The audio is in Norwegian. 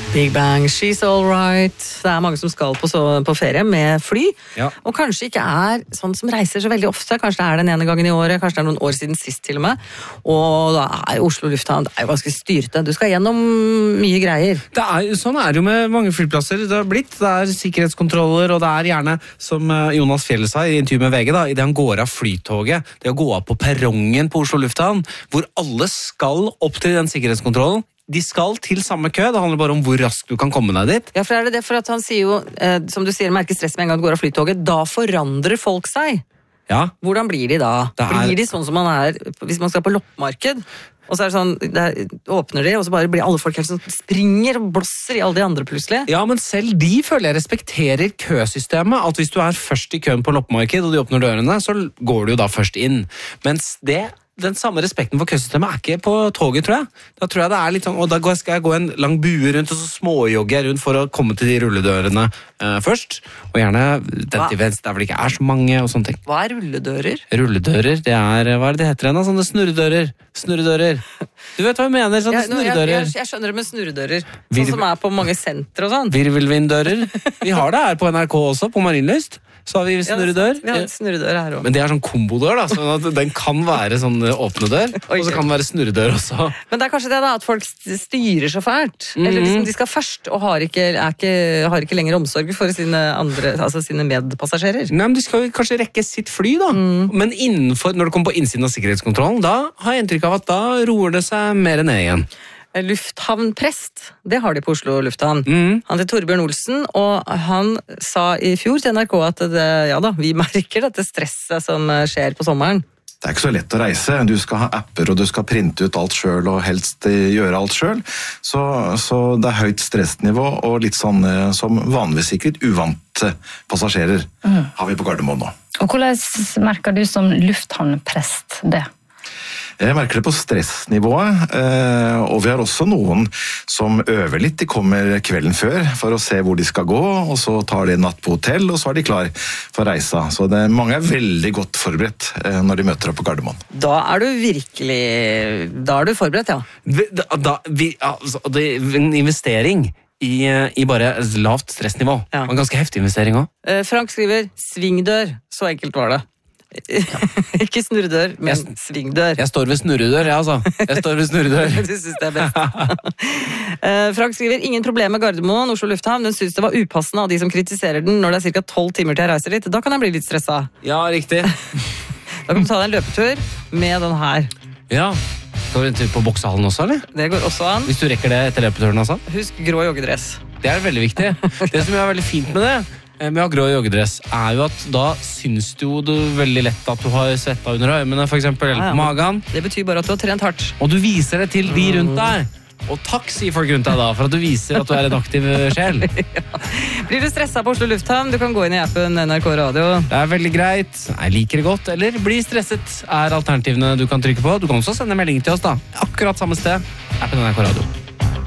Big Bang, She's All Right. Det mange som skal på ferie med fly, og kanskje ikke sånn som reiser så veldig ofte. Kanskje det den ene gangen i året, kanskje det noen år siden sist til og med. Og da Oslo lufthavn, det jo ganske styrte. Du skal gjennom mye greier. Sånn det jo med mange flyplasser. Det sikkerhetskontroller, og det gjerne, som Jonas Fjell sa i intervju med VG, da, i det han går av flytoget, det å gå av på perrongen på Oslo lufthavn, hvor alle skal opp til den sikkerhetskontrollen. De skal til samme kø, det handler bare om hvor raskt du kan komme deg dit. Ja, for det for at han sier jo, som du sier, merker stress med en gang du går av flytoget, da forandrer folk seg. Ja. Hvordan blir de da? Blir de sånn som man hvis man skal på loppemarked? Og så det sånn, åpner de, og så bare blir alle folk helt sånn, springer og blåser i alle de andre plutselig. Ja, men selv de føler jeg respekterer køsystemet, at hvis du først i køen på loppemarked, og de åpner dørene, så går du jo da først inn. Mens den samme respekten for køsystemet ikke på toget, tror jeg. Da tror jeg det litt sånn, og da skal jeg gå en lang bue rundt, og så småjogger jeg rundt for å komme til de rulledørene først. Og gjerne den til venstre, der hvor det ikke så mange og sånne ting. Hva rulledører? Rulledører, hva det heter igjen da? Sånne snurredører. Snurredører. Du vet hva jeg mener, sånne snurredører. Jeg skjønner det med snurredører. Sånn som på mange sentre og sånn. Virvelvinddører. Vi har det her på NRK også, på Marienlyst. Så har vi snurredør. Vi har snurredør her også. Men det sånn kombodør da, sånn at den kan være sånn åpne dør, og så kan den være snurredør også. Men det kanskje det da, at folk styrer så fælt. Eller liksom de skal først, og har ikke lenger omsorg for sine medpassasjerer. Nei, men de skal jo kanskje rekke sitt fly da. Men når det kommer på innsiden av sikkerhetskontrollen, da har jeg inntrykk av at da roer det seg mer ned igjen. Lufthavnprest, det har de på Oslo lufthavn. Han heter Torbjørn Olsen, og han sa i fjor til NRK at vi merker dette stresset som skjer på sommeren. Det ikke så lett å reise. Du skal ha apper, og du skal printe ut alt selv, og helst gjøre alt selv. Så det høyt stressnivå, og litt sånn som vanligvis sikkert uvante passasjerer har vi på Gardermoen nå. Og hvordan merker du som lufthavnprest det? Jeg merker det på stressnivået, og vi har også noen som øver litt. De kommer kvelden før for å se hvor de skal gå, og så tar de natt på hotell, og så de klar for reisa. Så mange veldig godt forberedt når de møter opp på Gardermoen. Da du du forberedt, ja. En investering i bare lavt stressnivå. Ja. En ganske heftig investering også. Frank skriver, svingdør, så enkelt var det. Ikke snurredør, men svingdør. Jeg står ved snurredør, Jeg står ved snurredør. Du synes det best. Frank skriver, ingen problem med Gardermoen, Oslo lufthavn. Den synes det var upassende av de som kritiserer den når det cirka 12 timer til jeg reiser dit. Da kan jeg bli litt stresset. Ja, riktig. Da kan du ta deg en løpetur med den her. Ja. Skal du en tur på boksehallen også, eller? Det går også an. Hvis du rekker det etter løpeturen, altså? Husk grå joggedress. Det veldig viktig. Det som veldig fint med det, med å ha grå joggedress, jo at da syns du veldig lett at du har svettet under øynene, for eksempel, eller på magen. Det betyr bare at du har trent hardt. Og du viser det til de rundt deg. Og takk, sier folk rundt deg da, for at du viser at du en aktiv sjel. Blir du stresset på Oslo lufthavn, du kan gå inn i appen NRK Radio. Det veldig greit. Jeg liker det godt, eller bli stresset alternativene du kan trykke på. Du kan også sende melding til oss da, akkurat samme sted, appen NRK Radio.